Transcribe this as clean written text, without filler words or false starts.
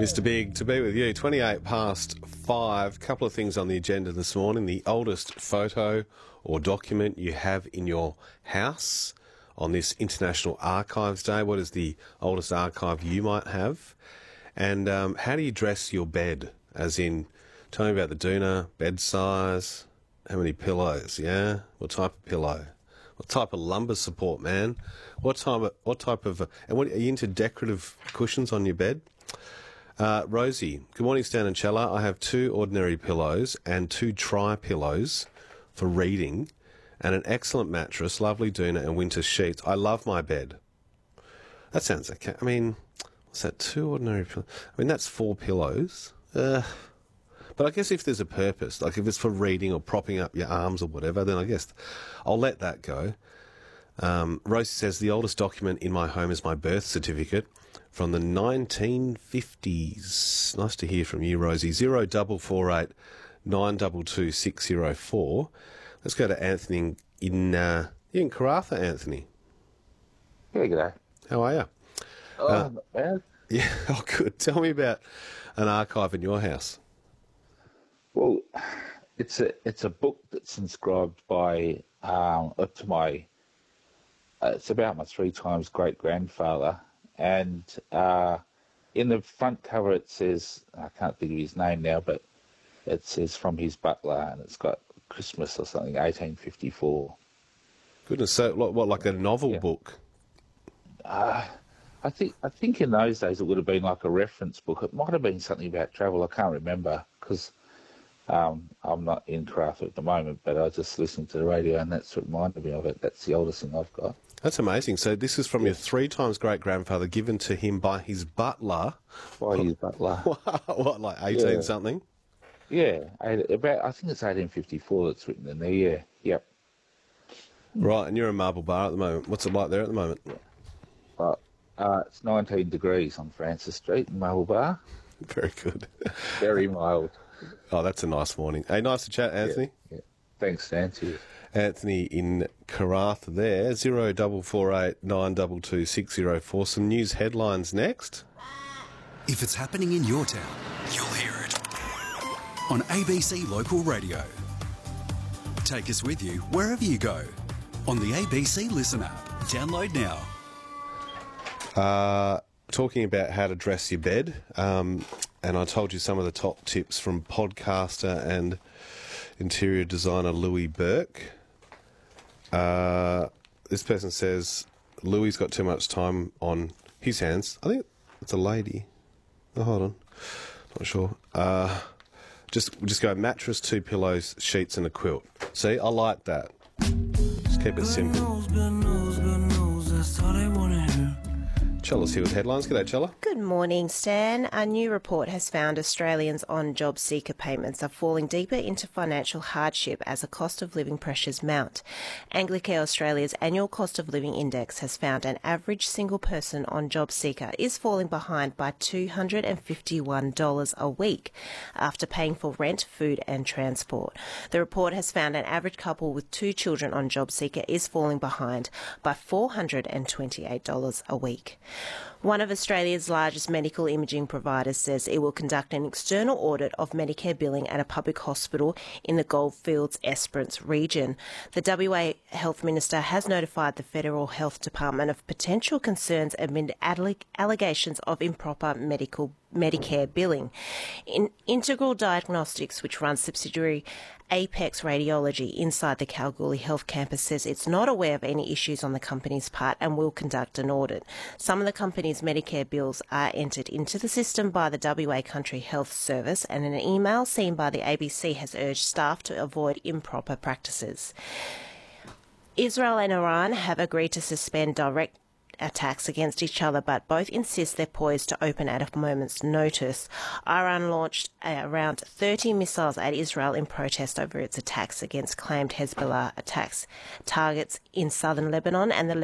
Mr. Big, to be with you. 28 past 5. Couple of things on the agenda this morning. The oldest photo or document you have in your house on this International Archives Day. What is the oldest archive you might have? And how do you dress your bed? As in, tell me about the doona, bed size, how many pillows, yeah? What type of pillow? What type of lumbar support, man? What type of, and what, are you into decorative cushions on your bed? Rosie, good morning, Stan and Chella. I have 2 ordinary pillows and 2 tri-pillows for reading and an excellent mattress, lovely doona and winter sheets. I love my bed. That sounds okay. I mean, what's that, 2 ordinary pillows? I mean, that's 4 pillows. But I guess if there's a purpose, like if it's for reading or propping up your arms or whatever, then I guess I'll let that go. Rosie says, the oldest document in my home is my birth certificate from the 1950s. Nice to hear from you, Rosie. 0448 922 604. Let's go to Anthony in Karratha, Anthony. Yeah, g'day. How are you? Not bad. Yeah, oh, good. Tell me about an archive in your house. Well, it's a book that's inscribed by to my. It's about my 3 times great grandfather, and in the front cover it says, I can't think of his name now, but it says from his butler, and it's got Christmas or something, 1854. Goodness, so what, like a novel book? I think in those days it would have been like a reference book. It might have been something about travel. I can't remember because I'm not in Karratha at the moment, but I just listened to the radio and that's what reminded me of it. That's the oldest thing I've got. That's amazing. So this is from your 3 times great-grandfather, given to him by his butler. By his butler. What, like 18 something? Yeah, I think it's 1854 that's written in there, yeah. Yep. Right, and you're in Marble Bar at the moment. What's it like there at the moment? It's 19 degrees on Francis Street in Marble Bar. Very good. Very mild. Oh, that's a nice morning. Hey, nice to chat, Anthony. Yeah. Thanks, Stan. Cheers. Anthony in Karratha there, 0448 922 604. Some news headlines next. If it's happening in your town, you'll hear it on ABC Local Radio. Take us with you wherever you go on the ABC Listen app. Download now. Talking about how to dress your bed, and I told you some of the top tips from podcaster and interior designer Louis Burke. This person says Louis's got too much time on his hands. I think it's a lady. Oh, hold on. Not sure. Just go mattress, 2 pillows, sheets and a quilt. See, I like that. Just keep it simple. Chella's here with headlines. G'day, Chella. Good morning, Stan. A new report has found Australians on job seeker payments are falling deeper into financial hardship as the cost of living pressures mount. Anglicare Australia's annual cost of living index has found an average single person on job seeker is falling behind by $251 a week after paying for rent, food and transport. The report has found an average couple with 2 children on job seeker is falling behind by $428 a week. One of Australia's largest medical imaging providers says it will conduct an external audit of Medicare billing at a public hospital in the Goldfields Esperance region. The WA Health Minister has notified the Federal Health Department of potential concerns amid allegations of improper Medicare billing. Integral Diagnostics, which runs subsidiary Apex Radiology inside the Kalgoorlie Health Campus, says it's not aware of any issues on the company's part and will conduct an audit. Some of the company's Medicare bills are entered into the system by the WA Country Health Service, and an email seen by the ABC has urged staff to avoid improper practices. Israel and Iran have agreed to suspend direct attacks against each other, but both insist they're poised to open at a moment's notice. Iran launched around 30 missiles at Israel in protest over its attacks against claimed Hezbollah attacks targets in southern Lebanon, and the